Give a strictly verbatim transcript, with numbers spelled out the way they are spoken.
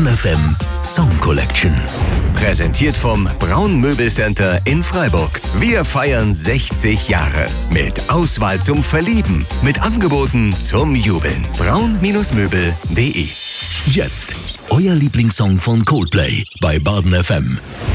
Baden F M Song Collection. Präsentiert vom Braun Möbelcenter in Freiburg. Wir feiern sechzig Jahre. Mit Auswahl zum Verlieben. Mit Angeboten zum Jubeln. braun Möbel punkt de. Jetzt euer Lieblingssong von Coldplay bei Baden F M.